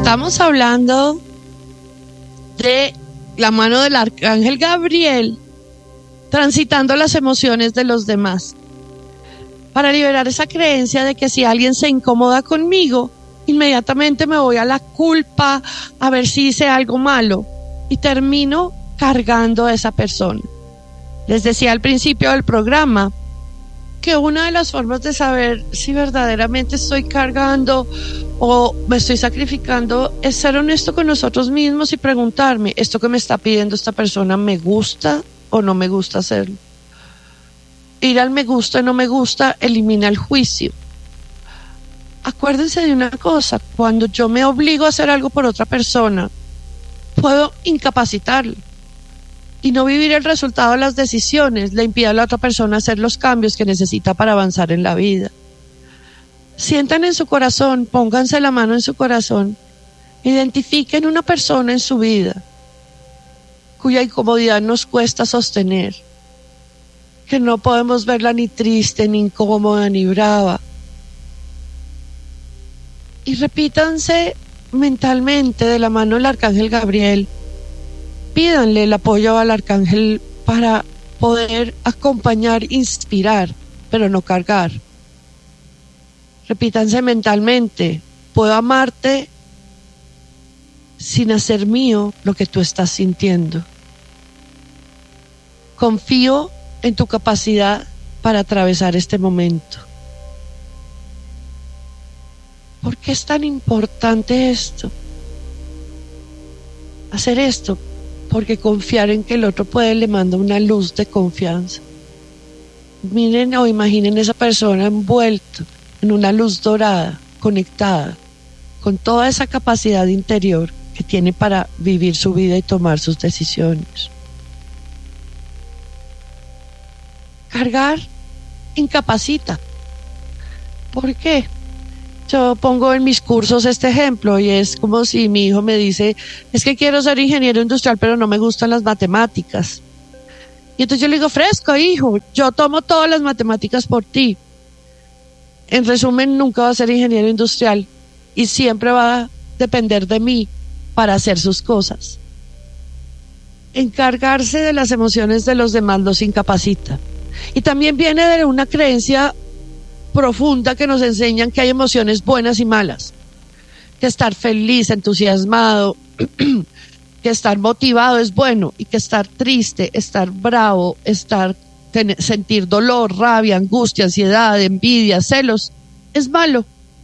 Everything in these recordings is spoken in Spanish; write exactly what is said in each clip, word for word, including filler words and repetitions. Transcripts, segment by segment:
Estamos hablando de la mano del arcángel Gabriel transitando las emociones de los demás, para liberar esa creencia de que si alguien se incomoda conmigo, inmediatamente me voy a la culpa, a ver si hice algo malo, y termino cargando a esa persona. Les decía al principio del programa que una de las formas de saber si verdaderamente estoy cargando o me estoy sacrificando es ser honesto con nosotros mismos y preguntarme, ¿esto que me está pidiendo esta persona me gusta o no me gusta hacerlo? Ir al me gusta y no me gusta elimina el juicio. Acuérdense de una cosa, cuando yo me obligo a hacer algo por otra persona, puedo incapacitarlo y no vivir el resultado de las decisiones le impide a la otra persona hacer los cambios que necesita para avanzar en la vida. Sientan en su corazón, pónganse la mano en su corazón, identifiquen una persona en su vida cuya incomodidad nos cuesta sostener, que no podemos verla ni triste, ni incómoda, ni brava. Y repítanse mentalmente de la mano del arcángel Gabriel, pídanle el apoyo al arcángel para poder acompañar, inspirar, pero no cargar. Repítanse mentalmente, puedo amarte sin hacer mío lo que tú estás sintiendo. Confío en tu capacidad para atravesar este momento. ¿Por qué es tan importante esto? Hacer esto, porque confiar en que el otro puede le manda una luz de confianza. Miren o imaginen esa persona envuelta en una luz dorada, conectada, con toda esa capacidad interior que tiene para vivir su vida y tomar sus decisiones. Cargar incapacita. ¿Por qué? Yo pongo en mis cursos este ejemplo y es como si mi hijo me dice, es que quiero ser ingeniero industrial pero no me gustan las matemáticas. Y entonces yo le digo, fresco hijo, yo tomo todas las matemáticas por ti. En resumen, nunca va a ser ingeniero industrial y siempre va a depender de mí para hacer sus cosas. Encargarse de las emociones de los demás los incapacita. Y también viene de una creencia profunda que nos enseñan que hay emociones buenas y malas, que estar feliz, entusiasmado, que estar motivado es bueno y que estar triste, estar bravo, estar tener, sentir dolor, rabia, angustia, ansiedad, envidia, celos es malo.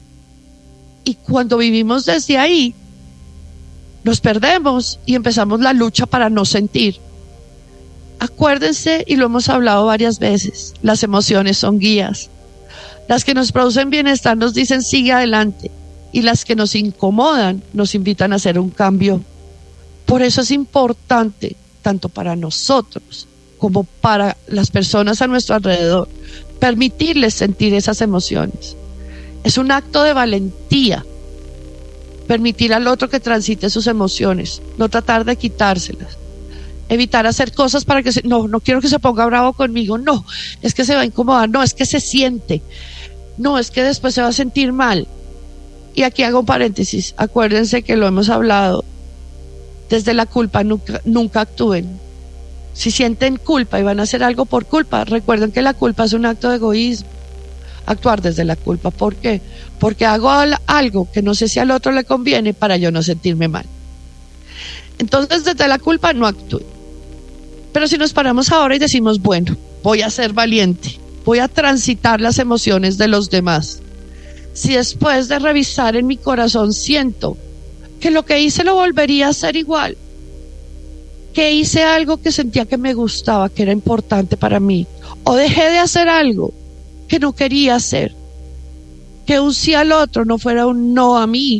Y cuando vivimos desde ahí nos perdemos y empezamos la lucha para no sentir. Acuérdense, y lo hemos hablado varias veces, las emociones son guías. Las que nos producen bienestar nos dicen sigue adelante y las que nos incomodan nos invitan a hacer un cambio. Por eso es importante, tanto para nosotros como para las personas a nuestro alrededor, permitirles sentir esas emociones. Es un acto de valentía permitir al otro que transite sus emociones, no tratar de quitárselas. Evitar hacer cosas para que se, no, no quiero que se ponga bravo conmigo, no, es que se va a incomodar, no, es que se siente, no, es que después se va a sentir mal. Y aquí hago un paréntesis, acuérdense que lo hemos hablado, desde la culpa nunca, nunca actúen. Si sienten culpa y van a hacer algo por culpa, recuerden que la culpa es un acto de egoísmo. Actuar desde la culpa, ¿por qué? Porque hago algo que no sé si al otro le conviene para yo no sentirme mal. Entonces desde la culpa no actúen. Pero si nos paramos ahora y decimos, bueno, voy a ser valiente, voy a transitar las emociones de los demás. Si después de revisar en mi corazón siento que lo que hice lo volvería a hacer igual, que hice algo que sentía que me gustaba, que era importante para mí, o dejé de hacer algo que no quería hacer, que un sí al otro no fuera un no a mí,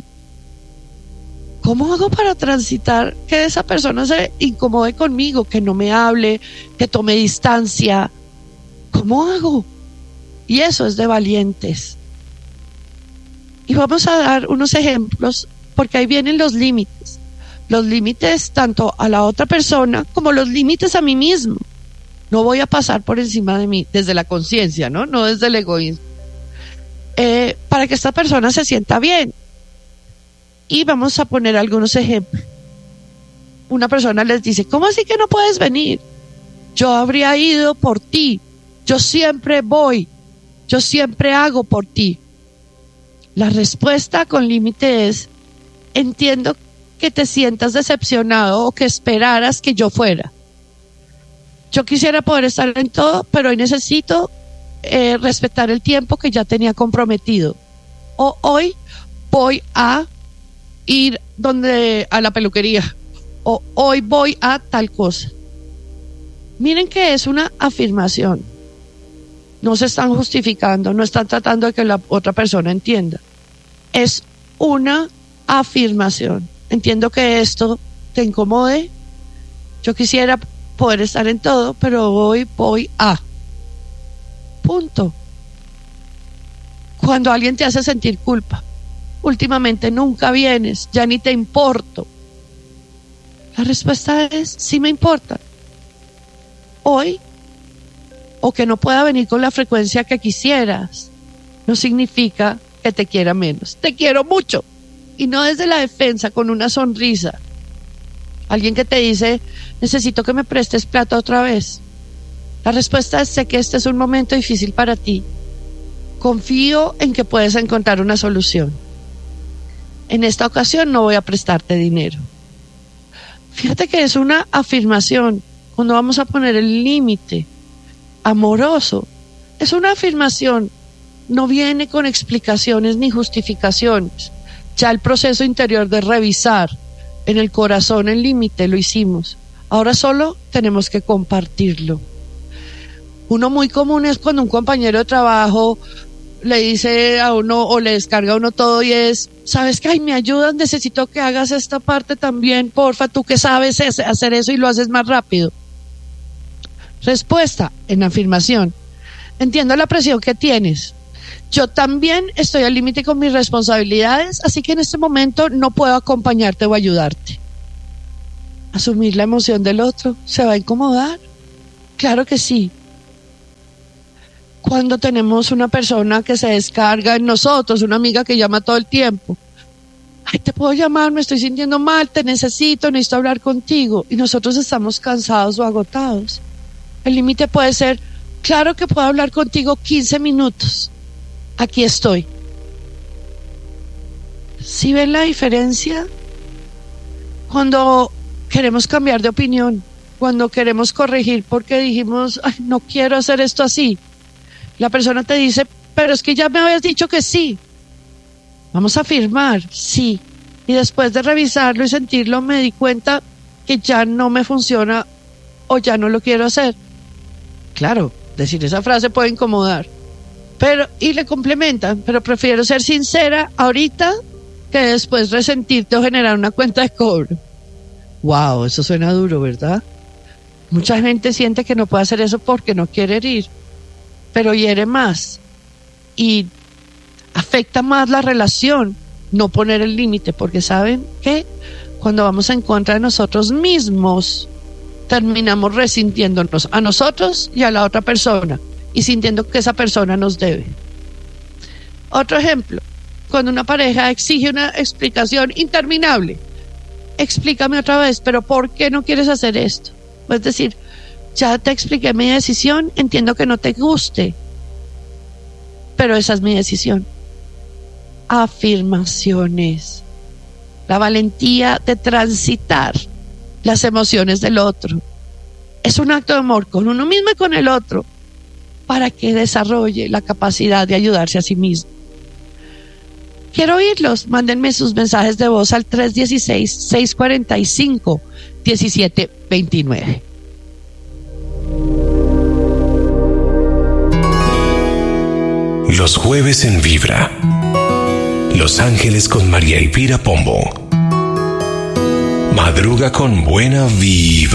¿cómo hago para transitar que esa persona se incomode conmigo, que no me hable, que tome distancia? ¿Cómo hago? Y eso es de valientes. Y vamos a dar unos ejemplos, porque ahí vienen los límites. Los límites tanto a la otra persona como los límites a mí mismo. No voy a pasar por encima de mí, desde la conciencia, ¿no? No desde el egoísmo. Eh, para que esta persona se sienta bien. Y vamos a poner algunos ejemplos. Una persona les dice, ¿cómo así que no puedes venir? Yo habría ido por ti. Yo siempre voy. Yo siempre hago por ti. La respuesta con límite es, entiendo que te sientas decepcionado o que esperaras que yo fuera. Yo quisiera poder estar en todo, pero hoy necesito eh, respetar el tiempo que ya tenía comprometido. O hoy voy a ir donde a la peluquería. O hoy voy a tal cosa. Miren que es una afirmación. No se están justificando, no están tratando de que la otra persona entienda. Es una afirmación. Entiendo que esto te incomode. Yo quisiera poder estar en todo, pero hoy voy a. Punto. Cuando alguien te hace sentir culpa, últimamente nunca vienes, ya ni te importo. La respuesta es, sí me importa. Hoy, o que no pueda venir con la frecuencia que quisieras, no significa que te quiera menos. Te quiero mucho. Y no desde la defensa, con una sonrisa. Alguien que te dice, necesito que me prestes plata otra vez. La respuesta es, sé que este es un momento difícil para ti. Confío en que puedes encontrar una solución. En esta ocasión no voy a prestarte dinero. Fíjate que es una afirmación. Cuando vamos a poner el límite amoroso, es una afirmación. No viene con explicaciones ni justificaciones. Ya el proceso interior de revisar en el corazón el límite lo hicimos. Ahora solo tenemos que compartirlo. Uno muy común es cuando un compañero de trabajo le dice a uno o le descarga a uno todo y es, ¿sabes qué? Ay, me ayudas, necesito que hagas esta parte también, porfa, tú que sabes hacer eso y lo haces más rápido. Respuesta en afirmación. Entiendo la presión que tienes. Yo también estoy al límite con mis responsabilidades, así que en este momento no puedo acompañarte o ayudarte. Asumir la emoción del otro, ¿se va a incomodar? Claro que sí. Cuando tenemos una persona que se descarga en nosotros, una amiga que llama todo el tiempo, ay, te puedo llamar, me estoy sintiendo mal, te necesito, necesito hablar contigo, y nosotros estamos cansados o agotados. El límite puede ser, claro que puedo hablar contigo quince minutos, aquí estoy. ¿Sí ven la diferencia? Cuando queremos cambiar de opinión, cuando queremos corregir porque dijimos, ay, no quiero hacer esto así, la persona te dice, pero es que ya me habías dicho que sí. Vamos a afirmar, sí. Y después de revisarlo y sentirlo, me di cuenta que ya no me funciona o ya no lo quiero hacer. Claro, decir esa frase puede incomodar. Pero, y le complementan, pero prefiero ser sincera ahorita que después resentirte o generar una cuenta de cobro. Wow, eso suena duro, ¿verdad? Mucha gente siente que no puede hacer eso porque no quiere herir, pero hiere más y afecta más la relación no poner el límite, porque saben que cuando vamos en contra de nosotros mismos terminamos resintiéndonos a nosotros y a la otra persona y sintiendo que esa persona nos debe. Otro ejemplo, cuando una pareja exige una explicación interminable, explícame otra vez, pero ¿por qué no quieres hacer esto? Es decir, ya te expliqué mi decisión, entiendo que no te guste, pero esa es mi decisión. Afirmaciones. La valentía de transitar las emociones del otro. Es un acto de amor con uno mismo y con el otro para que desarrolle la capacidad de ayudarse a sí mismo. Quiero oírlos. Mándenme sus mensajes de voz al tres uno seis, seis cuatro cinco, uno siete dos nueve. Los jueves en Vibra. Los Ángeles con María Elvira Pombo. Madruga con buena vibra.